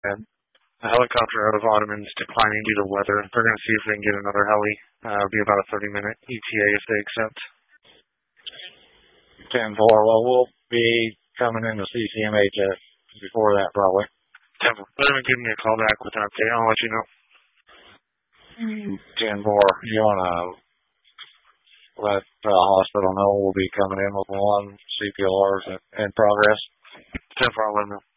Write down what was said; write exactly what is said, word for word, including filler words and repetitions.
And a helicopter out of Ottoman's declining due to weather. They're going to see if they can get another heli. Uh, it'll be about a thirty minute E T A if they accept. ten four, well, we'll be coming into C C M H before that, probably. ten four, let them give me a call back with an update. I'll let you know. ten four, you want to let the hospital know we'll be coming in with one C P Rs in progress? ten four, I'll let them know.